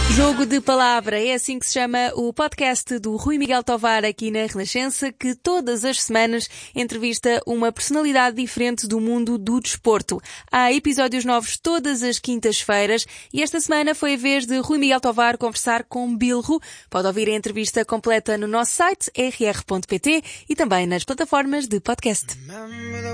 Jogo de Palavra, é assim que se chama o podcast do Rui Miguel Tovar aqui na Renascença, que todas as semanas entrevista uma personalidade diferente do mundo do desporto. Há episódios novos todas as quintas-feiras e esta semana foi a vez de Rui Miguel Tovar conversar com Bilro. Pode ouvir a entrevista completa no nosso site rr.pt e também nas plataformas de podcast.